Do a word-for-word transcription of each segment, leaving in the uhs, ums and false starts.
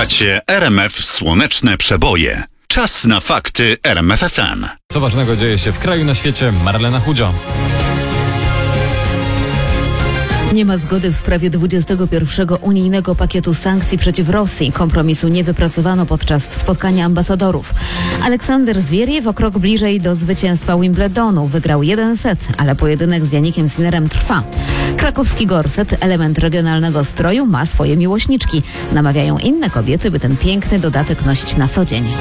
Słuchacie R M F Słoneczne Przeboje. Czas na fakty R M F F M. Co ważnego dzieje się w kraju, na świecie? Marlena Chudzio. Nie ma zgody w sprawie dwudziestego pierwszego unijnego pakietu sankcji przeciw Rosji. Kompromisu nie wypracowano podczas spotkania ambasadorów. Aleksander Zwieriew o krok bliżej do zwycięstwa Wimbledonu. Wygrał jeden set, ale pojedynek z Janikiem Sinnerem trwa. Krakowski gorset, element regionalnego stroju, ma swoje miłośniczki. Namawiają inne kobiety, by ten piękny dodatek nosić na co dzień.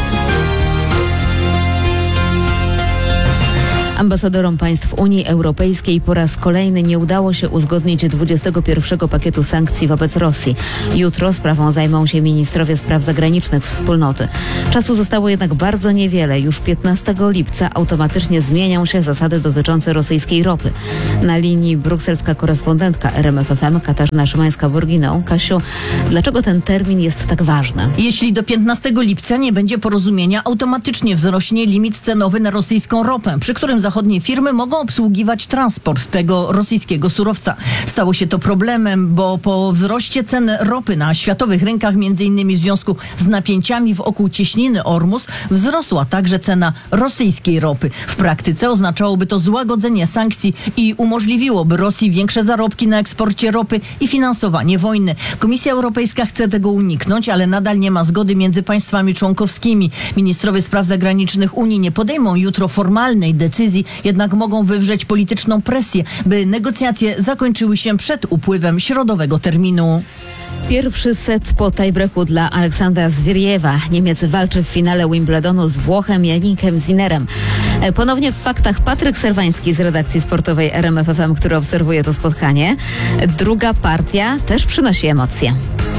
Ambasadorom państw Unii Europejskiej po raz kolejny nie udało się uzgodnić dwudziestego pierwszego pakietu sankcji wobec Rosji. Jutro sprawą zajmą się ministrowie spraw zagranicznych wspólnoty. Czasu zostało jednak bardzo niewiele. Już piętnastego lipca automatycznie zmienią się zasady dotyczące rosyjskiej ropy. Na linii brukselska korespondentka R M F F M Katarzyna Szymańska-Borginą. Kasiu, dlaczego ten termin jest tak ważny? Jeśli do piętnastego lipca nie będzie porozumienia, automatycznie wzrośnie limit cenowy na rosyjską ropę, przy którym zachodnie firmy mogą obsługiwać transport tego rosyjskiego surowca. Stało się to problemem, bo po wzroście cen ropy na światowych rynkach, między innymi w związku z napięciami wokół cieśniny Ormus, wzrosła także cena rosyjskiej ropy. W praktyce oznaczałoby to złagodzenie sankcji i umożliwiłoby Rosji większe zarobki na eksporcie ropy i finansowanie wojny. Komisja Europejska chce tego uniknąć, ale nadal nie ma zgody między państwami członkowskimi. Ministrowie spraw zagranicznych Unii nie podejmą jutro formalnej decyzji, jednak mogą wywrzeć polityczną presję, by negocjacje zakończyły się przed upływem środowego terminu. Pierwszy set po tiebreaku dla Aleksandra Zwieriewa. Niemiec walczy w finale Wimbledonu z Włochem Janikiem Sinnerem. Ponownie w faktach Patryk Serwański z redakcji sportowej R M F F M, który obserwuje to spotkanie. Druga partia też przynosi emocje.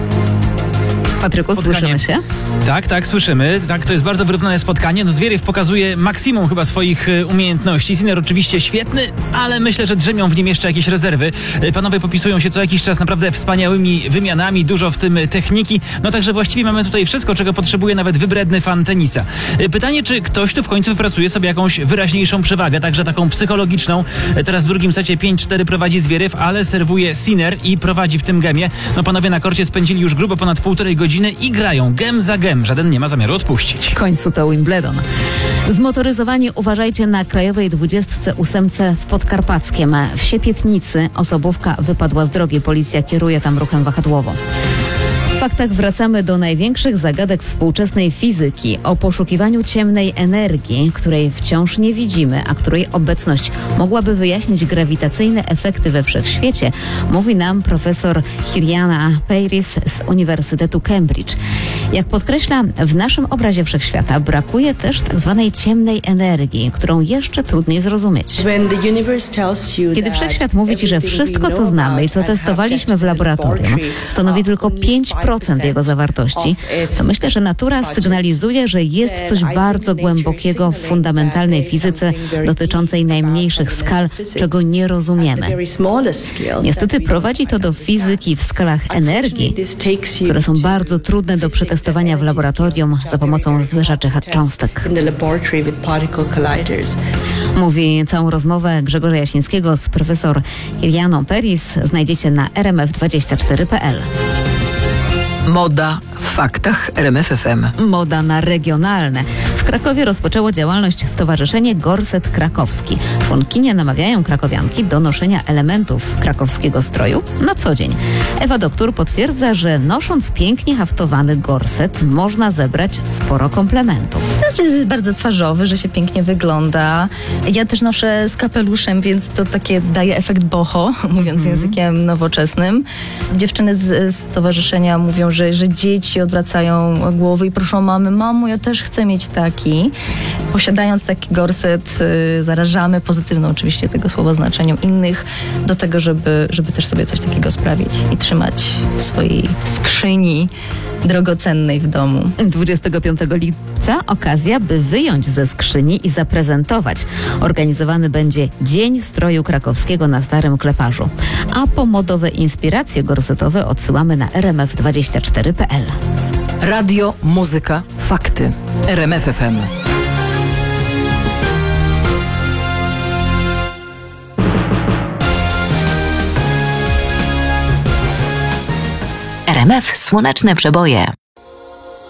Patryku, Spotkanie. Słyszymy się? Tak, tak, słyszymy. Tak, to jest bardzo wyrównane spotkanie. No, Zwieriew pokazuje maksimum chyba swoich e, umiejętności. Sinner oczywiście świetny, ale myślę, że drzemią w nim jeszcze jakieś rezerwy. E, panowie popisują się co jakiś czas naprawdę wspaniałymi wymianami, dużo w tym techniki. No także właściwie mamy tutaj wszystko, czego potrzebuje nawet wybredny fan tenisa. E, pytanie, czy ktoś tu w końcu wypracuje sobie jakąś wyraźniejszą przewagę, także taką psychologiczną. E, teraz w drugim secie pięć cztery prowadzi Zwieriew, ale serwuje Sinner i prowadzi w tym gemie. No panowie na korcie spędzili już grubo ponad półtorej godziny i grają gem za gem. Żaden nie ma zamiaru odpuścić. W końcu to Wimbledon. Zmotoryzowani uważajcie na krajowej dwudziestce ósemce w Podkarpackiem. W Siepietnicy osobówka wypadła z drogi. Policja kieruje tam ruchem wahadłowym. W faktach wracamy do największych zagadek współczesnej fizyki. O poszukiwaniu ciemnej energii, której wciąż nie widzimy, a której obecność mogłaby wyjaśnić grawitacyjne efekty we wszechświecie, mówi nam profesor Hiriana Peiris z Uniwersytetu Cambridge. Jak podkreśla, w naszym obrazie wszechświata brakuje też tak zwanej ciemnej energii, którą jeszcze trudniej zrozumieć. Kiedy wszechświat mówi ci, że wszystko, co znamy i co testowaliśmy w laboratorium, stanowi tylko pięć procent jego zawartości, to myślę, że natura sygnalizuje, że jest coś bardzo głębokiego w fundamentalnej fizyce dotyczącej najmniejszych skal, czego nie rozumiemy. Niestety prowadzi to do fizyki w skalach energii, które są bardzo trudne do przetestowania w laboratorium za pomocą zderzaczy cząstek. Mówi całą rozmowę Grzegorza Jasińskiego z profesor Ilianą Peris. Znajdziecie na r m f dwadzieścia cztery kropka p l. Moda w faktach R M F F M. Moda na regionalne. W Krakowie rozpoczęło działalność Stowarzyszenie Gorset Krakowski. Członkinie namawiają krakowianki do noszenia elementów krakowskiego stroju na co dzień. Ewa Doktor potwierdza, że nosząc pięknie haftowany gorset można zebrać sporo komplementów. Znaczy, jest bardzo twarzowy, że się pięknie wygląda. Ja też noszę z kapeluszem, więc to takie daje efekt boho, mówiąc mm. językiem nowoczesnym. Dziewczyny z stowarzyszenia mówią, że, że dzieci odwracają głowy i proszą mamy, mamo, ja też chcę mieć taki. Posiadając taki gorset, y, zarażamy pozytywną oczywiście tego słowa znaczeniem innych do tego, żeby, żeby też sobie coś takiego sprawić i trzymać w swojej skrzyni drogocennej w domu. dwudziestego piątego lipca okazja, by wyjąć ze skrzyni i zaprezentować. Organizowany będzie Dzień Stroju Krakowskiego na Starym Kleparzu. A po modowe inspiracje gorsetowe odsyłamy na r m f dwadzieścia cztery kropka p l. Radio, muzyka, fakty. R M F F M. R M F Słoneczne Przeboje.